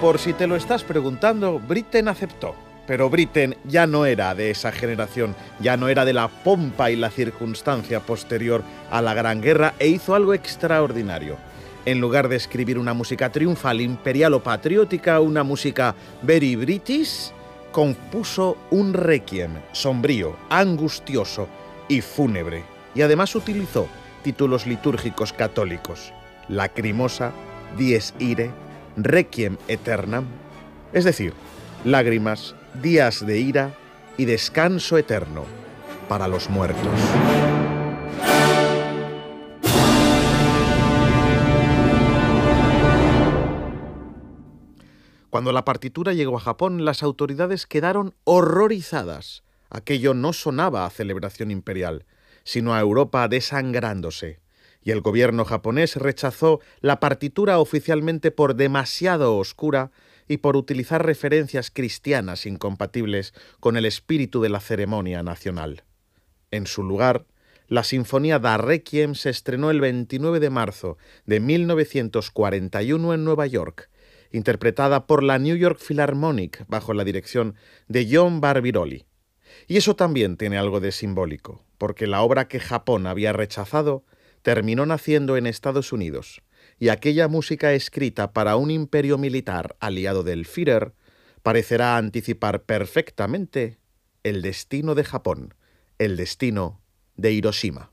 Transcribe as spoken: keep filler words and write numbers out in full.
por si te lo estás preguntando, Britten aceptó. Pero Britten ya no era de esa generación, ya no era de la pompa y la circunstancia posterior a la Gran Guerra, e hizo algo extraordinario. En lugar de escribir una música triunfal, imperial o patriótica, una música very British, compuso un requiem sombrío, angustioso y fúnebre. Y además utilizó títulos litúrgicos católicos: Lacrimosa, Dies Irae, Requiem Aeternam, es decir, lágrimas, días de ira y descanso eterno para los muertos. Cuando la partitura llegó a Japón, las autoridades quedaron horrorizadas. Aquello no sonaba a celebración imperial, sino a Europa desangrándose. Y el gobierno japonés rechazó la partitura oficialmente por demasiado oscura y por utilizar referencias cristianas incompatibles con el espíritu de la ceremonia nacional. En su lugar, la Sinfonía da Requiem se estrenó el veintinueve de marzo de mil novecientos cuarenta y uno en Nueva York, interpretada por la New York Philharmonic bajo la dirección de John Barbirolli. Y eso también tiene algo de simbólico, porque la obra que Japón había rechazado terminó naciendo en Estados Unidos, y aquella música escrita para un imperio militar aliado del Führer parecerá anticipar perfectamente el destino de Japón, el destino de Hiroshima.